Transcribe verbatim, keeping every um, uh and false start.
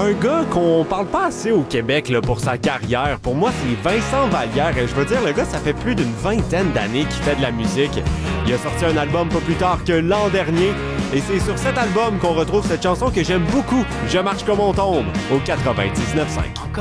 un gars qu'on parle pas assez au Québec là, pour sa carrière. Pour moi, c'est Vincent Vallière. Et je veux dire, le gars, ça fait plus d'une vingtaine d'années qu'il fait de la musique. Il a sorti un album pas plus tard que l'an dernier. Et c'est sur cet album qu'on retrouve cette chanson que j'aime beaucoup. Je marche comme on tombe au quatre-vingt-dix-neuf cinq.